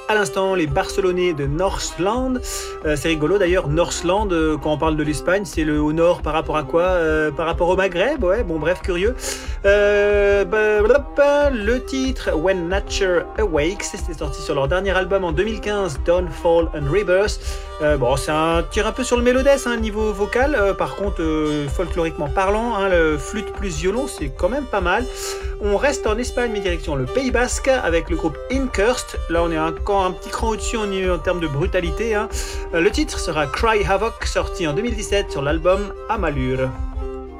à l'instant les Barcelonais de Northland. C'est rigolo d'ailleurs, Northland, quand on parle de l'Espagne, c'est le au nord par rapport à quoi? Par rapport au Maghreb, ouais, bon bref, curieux. Le titre When Nature Awakes, c'était sorti sur leur dernier album en 2015, Dawnfall and Rebirth. Bon, c'est un tir un peu sur le mélodès, hein, niveau vocal. Par contre, folkloriquement parlant, hein, le flûte plus violon, c'est quand même pas mal. On reste en Espagne, mais direction le Pays Basque, avec le groupe Incursed. Là, on est encore un petit cran au-dessus en termes de brutalité, hein. Le titre sera Cry Havoc, sorti en 2017 sur l'album Amalur.